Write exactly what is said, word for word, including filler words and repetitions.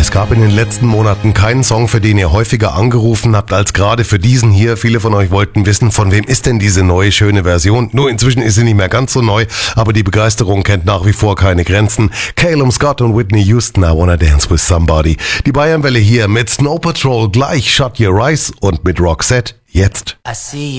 Es gab in den letzten Monaten keinen Song, für den ihr häufiger angerufen habt, als gerade für diesen hier. Viele von euch wollten wissen, von wem ist denn diese neue, schöne Version? Nur inzwischen ist sie nicht mehr ganz so neu, aber die Begeisterung kennt nach wie vor keine Grenzen. Calum Scott und Whitney Houston, I Wanna Dance With Somebody. Die Bayernwelle hier mit Snow Patrol, gleich Shut Your Eyes und mit Roxette jetzt. I see